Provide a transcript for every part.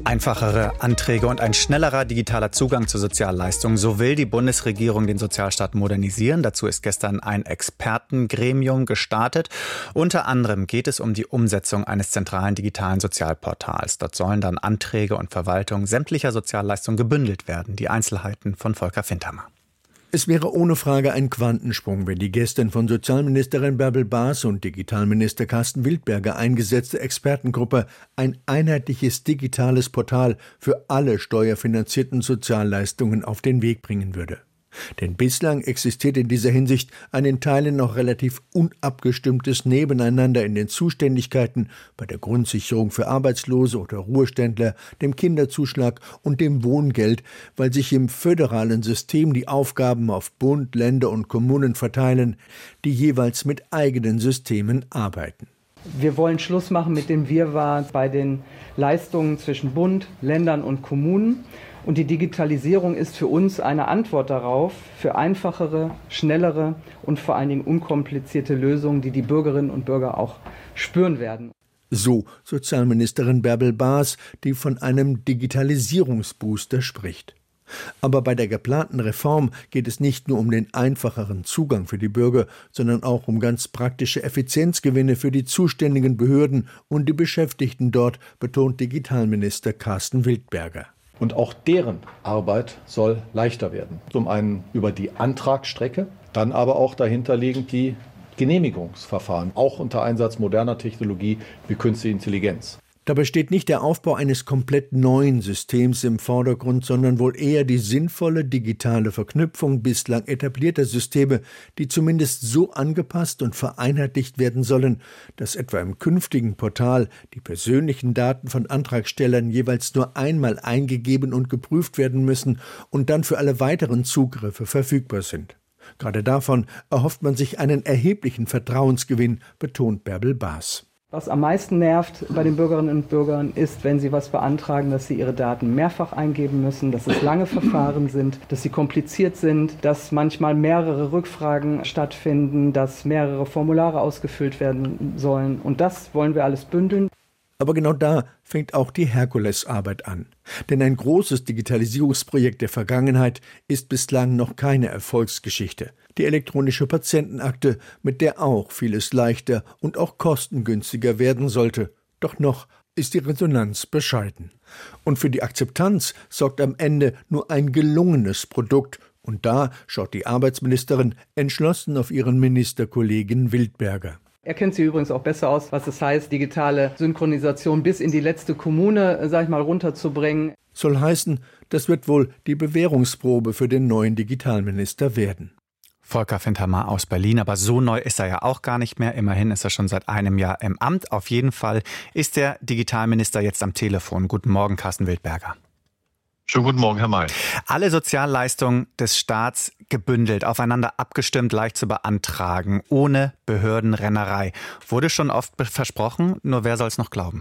Einfachere Anträge und ein schnellerer digitaler Zugang zu Sozialleistungen. So will die Bundesregierung den Sozialstaat modernisieren. Dazu ist gestern ein Expertengremium gestartet. Unter anderem geht es um die Umsetzung eines zentralen digitalen Sozialportals. Dort sollen dann Anträge und Verwaltung sämtlicher Sozialleistungen gebündelt werden. Die Einzelheiten von Volker Fintermer. Es wäre ohne Frage ein Quantensprung, wenn die gestern von Sozialministerin Bärbel Baas und Digitalminister Carsten Wildberger eingesetzte Expertengruppe ein einheitliches digitales Portal für alle steuerfinanzierten Sozialleistungen auf den Weg bringen würde. Denn bislang existiert in dieser Hinsicht ein in Teilen noch relativ unabgestimmtes Nebeneinander in den Zuständigkeiten bei der Grundsicherung für Arbeitslose oder Ruheständler, dem Kinderzuschlag und dem Wohngeld, weil sich im föderalen System die Aufgaben auf Bund, Länder und Kommunen verteilen, die jeweils mit eigenen Systemen arbeiten. Wir wollen Schluss machen mit dem Wirrwarr bei den Leistungen zwischen Bund, Ländern und Kommunen. Und die Digitalisierung ist für uns eine Antwort darauf, für einfachere, schnellere und vor allen Dingen unkomplizierte Lösungen, die die Bürgerinnen und Bürger auch spüren werden. So Sozialministerin Bärbel Baas, die von einem Digitalisierungsbooster spricht. Aber bei der geplanten Reform geht es nicht nur um den einfacheren Zugang für die Bürger, sondern auch um ganz praktische Effizienzgewinne für die zuständigen Behörden und die Beschäftigten dort, betont Digitalminister Carsten Wildberger. Und auch deren Arbeit soll leichter werden. Zum einen über die Antragsstrecke, dann aber auch dahinterliegend die Genehmigungsverfahren, auch unter Einsatz moderner Technologie wie künstliche Intelligenz. Dabei steht nicht der Aufbau eines komplett neuen Systems im Vordergrund, sondern wohl eher die sinnvolle digitale Verknüpfung bislang etablierter Systeme, die zumindest so angepasst und vereinheitlicht werden sollen, dass etwa im künftigen Portal die persönlichen Daten von Antragstellern jeweils nur einmal eingegeben und geprüft werden müssen und dann für alle weiteren Zugriffe verfügbar sind. Gerade davon erhofft man sich einen erheblichen Vertrauensgewinn, betont Bärbel Baas. Was am meisten nervt bei den Bürgerinnen und Bürgern ist, wenn sie was beantragen, dass sie ihre Daten mehrfach eingeben müssen, dass es lange Verfahren sind, dass sie kompliziert sind, dass manchmal mehrere Rückfragen stattfinden, dass mehrere Formulare ausgefüllt werden sollen. Und das wollen wir alles bündeln. Aber genau da fängt auch die Herkulesarbeit an. Denn ein großes Digitalisierungsprojekt der Vergangenheit ist bislang noch keine Erfolgsgeschichte. Die elektronische Patientenakte, mit der auch vieles leichter und auch kostengünstiger werden sollte. Doch noch ist die Resonanz bescheiden. Und für die Akzeptanz sorgt am Ende nur ein gelungenes Produkt. Und da schaut die Arbeitsministerin entschlossen auf ihren Ministerkollegen Wildberger. Er kennt sich übrigens auch besser aus, was es heißt, digitale Synchronisation bis in die letzte Kommune, runterzubringen. Soll heißen, das wird wohl die Bewährungsprobe für den neuen Digitalminister werden. Volker Fintermer aus Berlin, aber so neu ist er ja auch gar nicht mehr. Immerhin ist er schon seit einem Jahr im Amt. Auf jeden Fall ist der Digitalminister jetzt am Telefon. Guten Morgen, Carsten Wildberger. Schönen guten Morgen, Herr May. Alle Sozialleistungen des Staats gebündelt, aufeinander abgestimmt, leicht zu beantragen, ohne Behördenrennerei. Wurde schon oft versprochen, nur wer soll es noch glauben?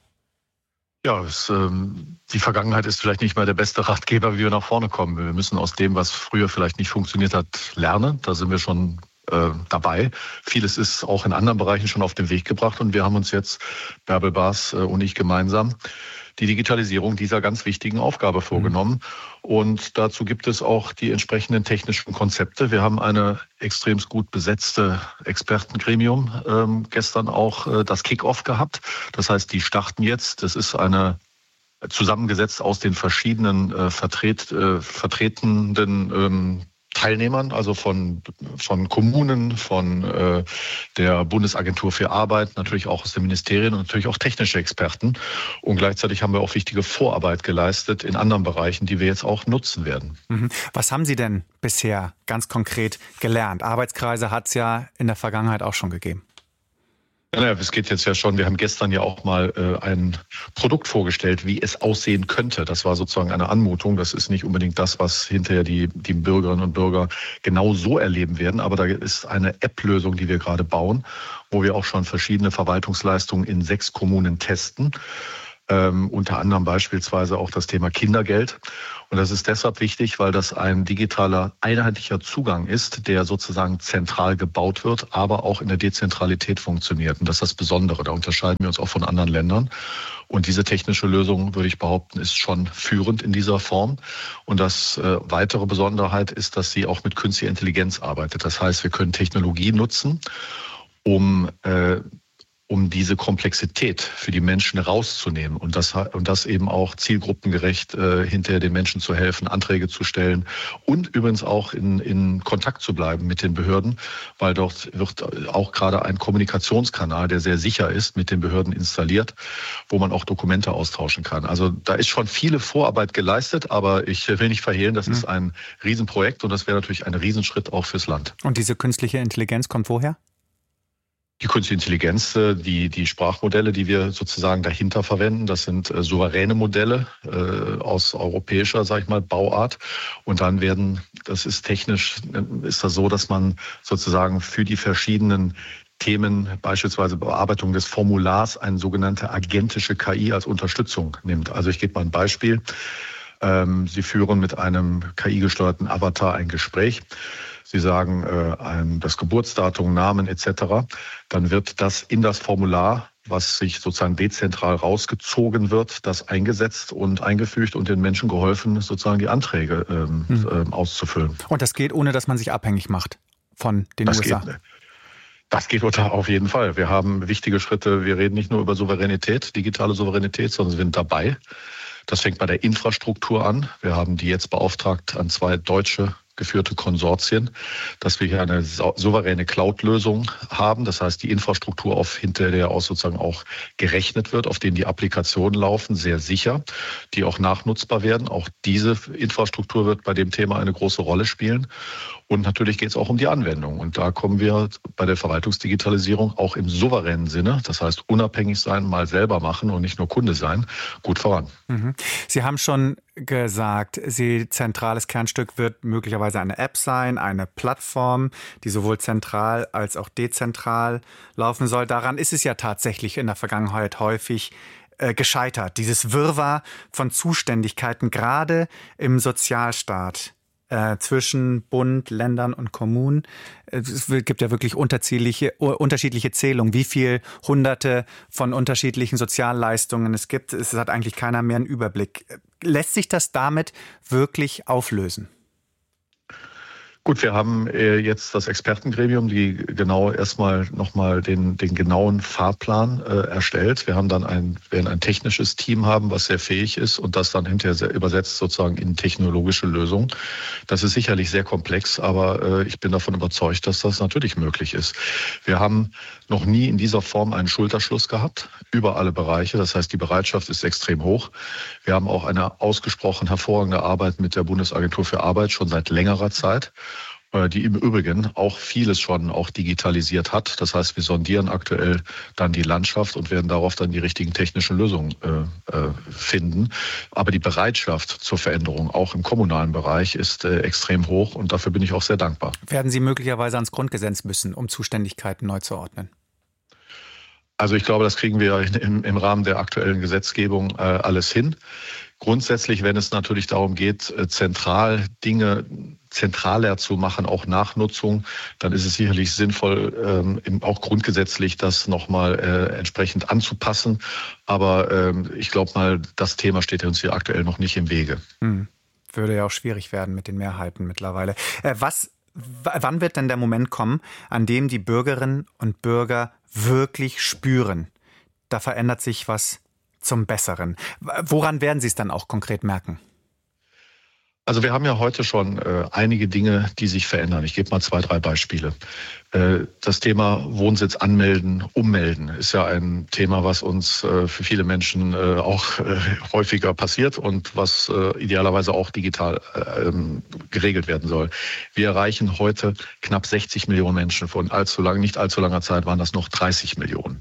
Ja, die Vergangenheit ist vielleicht nicht mal der beste Ratgeber, wie wir nach vorne kommen. Wir müssen aus dem, was früher vielleicht nicht funktioniert hat, lernen. Da sind wir schon dabei. Vieles ist auch in anderen Bereichen schon auf den Weg gebracht und wir haben uns jetzt, Bärbel Baas und ich gemeinsam, die Digitalisierung dieser ganz wichtigen Aufgabe vorgenommen. Und dazu gibt es auch die entsprechenden technischen Konzepte. Wir haben eine extrem gut besetzte Expertengremium gestern auch das Kick-Off gehabt. Das heißt, die starten jetzt. Das ist eine zusammengesetzt aus den verschiedenen vertretenden Teilnehmern, also von Kommunen, von der Bundesagentur für Arbeit, natürlich auch aus den Ministerien und natürlich auch technische Experten. Und gleichzeitig haben wir auch wichtige Vorarbeit geleistet in anderen Bereichen, die wir jetzt auch nutzen werden. Was haben Sie denn bisher ganz konkret gelernt? Arbeitskreise hat es ja in der Vergangenheit auch schon gegeben. Ja, es geht jetzt ja schon, wir haben gestern ja auch mal ein Produkt vorgestellt, wie es aussehen könnte. Das war sozusagen eine Anmutung. Das ist nicht unbedingt das, was hinterher die Bürgerinnen und Bürger genau so erleben werden. Aber da ist eine App-Lösung, die wir gerade bauen, wo wir auch schon verschiedene Verwaltungsleistungen in 6 Kommunen testen. Unter anderem beispielsweise auch das Thema Kindergeld. Und das ist deshalb wichtig, weil das ein digitaler, einheitlicher Zugang ist, der sozusagen zentral gebaut wird, aber auch in der Dezentralität funktioniert. Und das ist das Besondere. Da unterscheiden wir uns auch von anderen Ländern. Und diese technische Lösung, würde ich behaupten, ist schon führend in dieser Form. Und das weitere Besonderheit ist, dass sie auch mit künstlicher Intelligenz arbeitet. Das heißt, wir können Technologie nutzen, um diese Komplexität für die Menschen rauszunehmen und das eben auch zielgruppengerecht hinterher den Menschen zu helfen, Anträge zu stellen und übrigens auch in Kontakt zu bleiben mit den Behörden, weil dort wird auch gerade ein Kommunikationskanal, der sehr sicher ist, mit den Behörden installiert, wo man auch Dokumente austauschen kann. Also da ist schon viele Vorarbeit geleistet, aber ich will nicht verhehlen, das ist ein Riesenprojekt und das wäre natürlich ein Riesenschritt auch fürs Land. Und diese künstliche Intelligenz kommt woher? Die künstliche Intelligenz, die Sprachmodelle, die wir sozusagen dahinter verwenden, das sind souveräne Modelle aus europäischer, sag ich mal, Bauart. Und dann das ist technisch, ist das so, dass man sozusagen für die verschiedenen Themen, beispielsweise Bearbeitung des Formulars, eine sogenannte agentische KI als Unterstützung nimmt. Also ich gebe mal ein Beispiel. Sie führen mit einem KI-gesteuerten Avatar ein Gespräch. Sie sagen das Geburtsdatum, Namen etc., dann wird das in das Formular, was sich sozusagen dezentral rausgezogen wird, das eingesetzt und eingefügt und den Menschen geholfen, sozusagen die Anträge auszufüllen. Und das geht, ohne dass man sich abhängig macht von den USA? Das geht auf jeden Fall. Wir haben wichtige Schritte. Wir reden nicht nur über Souveränität, digitale Souveränität, sondern wir sind dabei. Das fängt bei der Infrastruktur an. Wir haben die jetzt beauftragt an 2 deutsche geführte Konsortien, dass wir hier eine souveräne Cloud-Lösung haben. Das heißt, die Infrastruktur hinter der aus sozusagen auch gerechnet wird, auf denen die Applikationen laufen, sehr sicher, die auch nachnutzbar werden. Auch diese Infrastruktur wird bei dem Thema eine große Rolle spielen. Und natürlich geht es auch um die Anwendung. Und da kommen wir bei der Verwaltungsdigitalisierung auch im souveränen Sinne, das heißt unabhängig sein, mal selber machen und nicht nur Kunde sein, gut voran. Sie haben schon gesagt, zentrales Kernstück wird möglicherweise eine App sein, eine Plattform, die sowohl zentral als auch dezentral laufen soll. Daran ist es ja tatsächlich in der Vergangenheit häufig gescheitert. Dieses Wirrwarr von Zuständigkeiten, gerade im Sozialstaat. Zwischen Bund, Ländern und Kommunen. Es gibt ja wirklich unterschiedliche Zählungen, wie viel Hunderte von unterschiedlichen Sozialleistungen es gibt. Es hat eigentlich keiner mehr einen Überblick. Lässt sich das damit wirklich auflösen? Gut, wir haben jetzt das Expertengremium, die genau erstmal nochmal den genauen Fahrplan erstellt. Wir werden ein technisches Team haben, was sehr fähig ist und das dann hinterher übersetzt sozusagen in technologische Lösungen. Das ist sicherlich sehr komplex, aber ich bin davon überzeugt, dass das natürlich möglich ist. Wir haben noch nie in dieser Form einen Schulterschluss gehabt über alle Bereiche. Das heißt, die Bereitschaft ist extrem hoch. Wir haben auch eine ausgesprochen hervorragende Arbeit mit der Bundesagentur für Arbeit schon seit längerer Zeit, die im Übrigen auch vieles schon auch digitalisiert hat. Das heißt, wir sondieren aktuell dann die Landschaft und werden darauf dann die richtigen technischen Lösungen finden. Aber die Bereitschaft zur Veränderung, auch im kommunalen Bereich, ist extrem hoch und dafür bin ich auch sehr dankbar. Werden Sie möglicherweise ans Grundgesetz müssen, um Zuständigkeiten neu zu ordnen? Also ich glaube, das kriegen wir im Rahmen der aktuellen Gesetzgebung alles hin. Grundsätzlich, wenn es natürlich darum geht, Dinge zentraler zu machen, auch Nachnutzung, dann ist es sicherlich sinnvoll, auch grundgesetzlich das nochmal entsprechend anzupassen. Aber ich glaube mal, das Thema steht uns hier aktuell noch nicht im Wege. Würde ja auch schwierig werden mit den Mehrheiten mittlerweile. Wann wird denn der Moment kommen, an dem die Bürgerinnen und Bürger wirklich spüren, da verändert sich was zum Besseren? Woran werden Sie es dann auch konkret merken? Also wir haben ja heute schon einige Dinge, die sich verändern. Ich gebe mal 2, 3 Beispiele. Das Thema Wohnsitz anmelden, ummelden ist ja ein Thema, was uns für viele Menschen auch häufiger passiert und was idealerweise auch digital geregelt werden soll. Wir erreichen heute knapp 60 Millionen Menschen. Nicht allzu langer Zeit waren das noch 30 Millionen.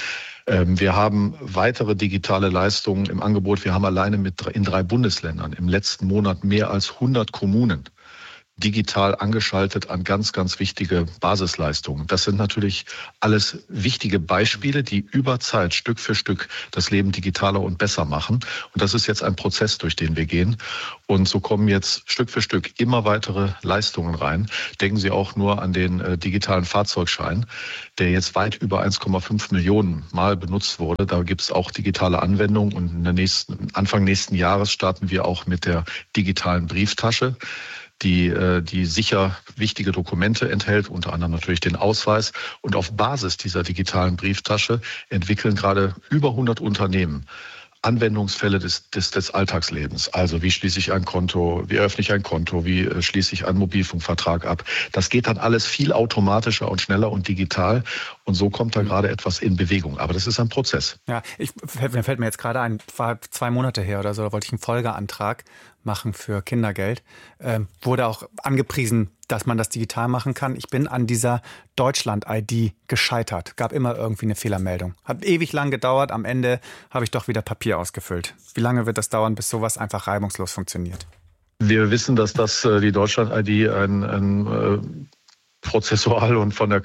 Wir haben weitere digitale Leistungen im Angebot. Wir haben alleine in 3 Bundesländern im letzten Monat mehr als 100 Kommunen, digital angeschaltet an ganz, ganz wichtige Basisleistungen. Das sind natürlich alles wichtige Beispiele, die über Zeit Stück für Stück das Leben digitaler und besser machen. Und das ist jetzt ein Prozess, durch den wir gehen. Und so kommen jetzt Stück für Stück immer weitere Leistungen rein. Denken Sie auch nur an den digitalen Fahrzeugschein, der jetzt weit über 1,5 Millionen Mal benutzt wurde. Da gibt es auch digitale Anwendungen. Und Anfang nächsten Jahres starten wir auch mit der digitalen Brieftasche, die sicher wichtige Dokumente enthält, unter anderem natürlich den Ausweis. Und auf Basis dieser digitalen Brieftasche entwickeln gerade über 100 Unternehmen Anwendungsfälle des Alltagslebens. Also wie schließe ich ein Konto, wie eröffne ich ein Konto, wie schließe ich einen Mobilfunkvertrag ab. Das geht dann alles viel automatischer und schneller und digital. Und so kommt da gerade etwas in Bewegung. Aber das ist ein Prozess. Ja, fällt mir jetzt gerade ein, war 2 Monate her oder so, da wollte ich einen Folgeantrag machen für Kindergeld. Wurde auch angepriesen, dass man das digital machen kann. Ich bin an dieser Deutschland-ID gescheitert. Gab immer irgendwie eine Fehlermeldung. Hat ewig lang gedauert. Am Ende habe ich doch wieder Papier ausgefüllt. Wie lange wird das dauern, bis sowas einfach reibungslos funktioniert? Wir wissen, dass die Deutschland-ID ein prozessual und von der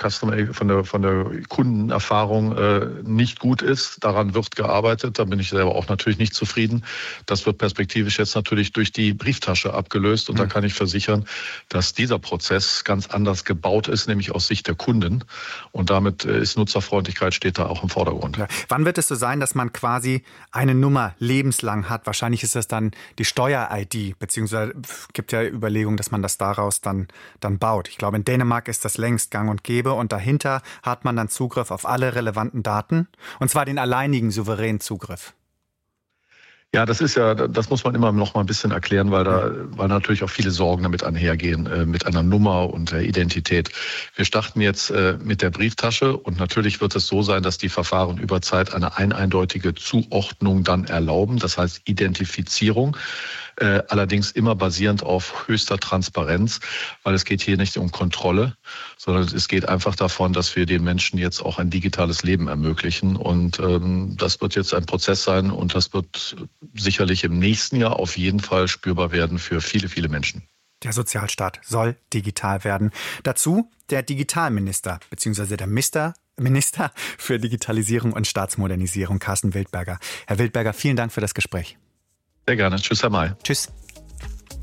Kundenerfahrung nicht gut ist. Daran wird gearbeitet. Da bin ich selber auch natürlich nicht zufrieden. Das wird perspektivisch jetzt natürlich durch die Brieftasche abgelöst. Und da kann ich versichern, dass dieser Prozess ganz anders gebaut ist, nämlich aus Sicht der Kunden. Und damit ist Nutzerfreundlichkeit steht da auch im Vordergrund. Ja. Wann wird es so sein, dass man quasi eine Nummer lebenslang hat? Wahrscheinlich ist das dann die Steuer-ID, beziehungsweise gibt ja Überlegungen, dass man das daraus dann baut. Ich glaube, in Dänemark ist das längst gang und gäbe und dahinter hat man dann Zugriff auf alle relevanten Daten und zwar den alleinigen souveränen Zugriff. Ja, das muss man immer noch mal ein bisschen erklären, weil natürlich auch viele Sorgen damit einhergehen, mit einer Nummer und der Identität. Wir starten jetzt mit der Brieftasche und natürlich wird es so sein, dass die Verfahren über Zeit eine eindeutige Zuordnung dann erlauben, das heißt Identifizierung. Allerdings immer basierend auf höchster Transparenz, weil es geht hier nicht um Kontrolle, sondern es geht einfach davon, dass wir den Menschen jetzt auch ein digitales Leben ermöglichen. Und das wird jetzt ein Prozess sein und das wird sicherlich im nächsten Jahr auf jeden Fall spürbar werden für viele, viele Menschen. Der Sozialstaat soll digital werden. Dazu der Digitalminister, beziehungsweise der Minister für Digitalisierung und Staatsmodernisierung, Carsten Wildberger. Herr Wildberger, vielen Dank für das Gespräch. Sehr gerne. Tschüss, Herr May. Tschüss.